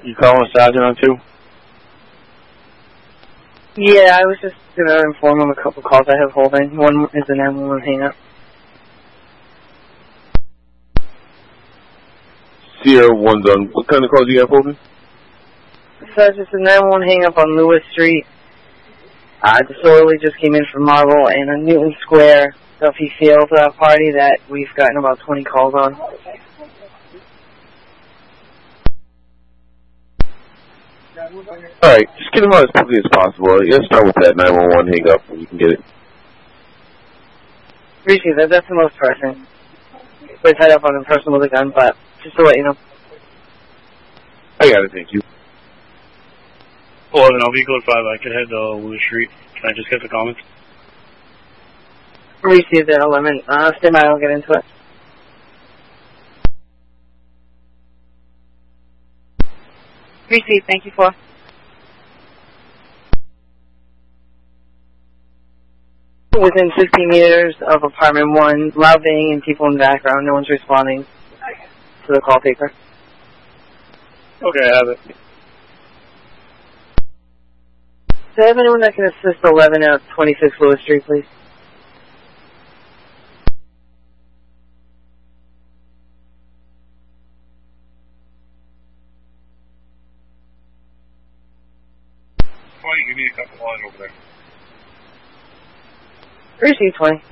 You calling Sergeant on 2? Yeah, I was just going to inform him a couple calls I have holding. One is a 911 hang-up. Sierra 1 done. What kind of calls you have holding? So just a 911 hang-up on Lewis Street. Disorderly just came in from Marble and a Newton Square Duffy Field party that we've gotten about 20 calls on. Alright, just get him out as quickly as possible. Let's start with that 911 hang up when you can get it. Appreciate that. That's the most pressing. We're tied up on a person with a gun, but just to let you know. I got it, thank you. 11, I'll be code 5. I could head to Lewis Street. Can I just get the comments? Received that 11. Stand by, I'll get into it. Received, thank you for. Within 15 meters of apartment 1, loud banging and people in the background. No one's responding to the call taker. Okay, I have it. Do I have anyone that can assist 11 at 26 Lewis Street, please? Why don't you give me a couple lines over there? Received 20.